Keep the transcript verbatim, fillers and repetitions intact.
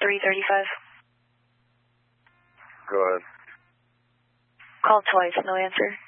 three thirty-five. Go ahead. Called twice, no answer.